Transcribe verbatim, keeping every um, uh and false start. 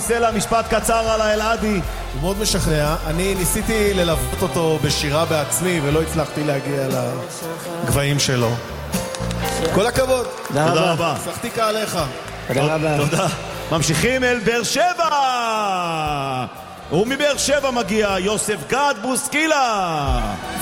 סלע, משפט קצר על האלעדי. הוא מאוד משכנע. אני ניסיתי ללוות אותו בשירה בעצמי ולא הצלחתי להגיע לגבהים שלו. כל הכבוד. תודה רבה. שחתיקה עליך. תודה רבה. תודה. ממשיכים אל באר שבע. ומבאר שבע מגיע יוסף גד בוסקילה.